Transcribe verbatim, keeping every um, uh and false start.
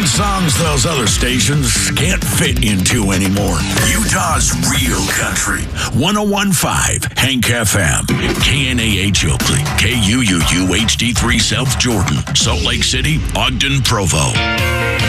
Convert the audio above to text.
songs those other stations can't fit into anymore. Utah's real country. one oh one point five Hank F M. K N A H Oakley. K U U U H D three South Jordan. Salt Lake City, Ogden, Provo.